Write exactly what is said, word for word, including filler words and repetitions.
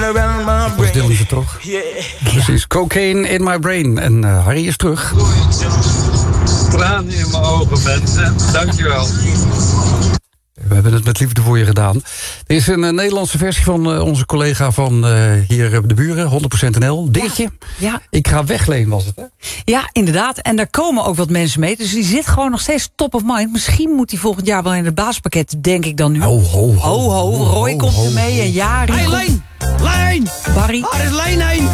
around my Dat brain. is Dylan toch? Yeah. Precies. Cocaine in my brain. En uh, Harry is terug. Tranen in mijn ogen, mensen. Dankjewel. We hebben het met liefde voor je gedaan. Er is een uh, Nederlandse versie van uh, onze collega van uh, hier uh, de buren, honderd procent N L. Dingetje. Ja. Ik ga wegleen was het, hè? Ja, inderdaad. En daar komen ook wat mensen mee. Dus die zit gewoon nog steeds top of mind. Misschien moet hij volgend jaar wel in het basispakket, denk ik dan nu. Ho, ho, ho. Ho, ho. Roy ho, komt ho, er mee ho. en Jari. Hey, Leen! Leen! Barry. Waar is Leen heen?